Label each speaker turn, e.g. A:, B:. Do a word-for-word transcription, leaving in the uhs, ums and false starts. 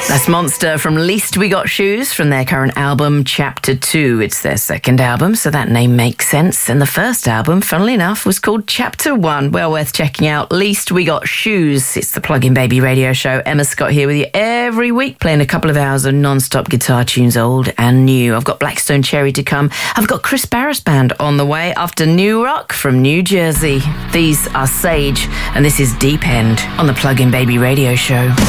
A: That's Monster from Least We Got Shoes from their current album, Chapter two. It's their second album, so that name makes sense. And the first album, funnily enough, was called Chapter one. Well worth checking out. Least We Got Shoes. It's the Plug-in Baby radio show. Emma Scott here with you every week, playing a couple of hours of non-stop guitar tunes, old and new. I've got Blackstone Cherry to come. I've got Chris Barris Band on the way after New Rock from New Jersey. These are Sage, and this is Deep End on the Plug-in Baby radio show.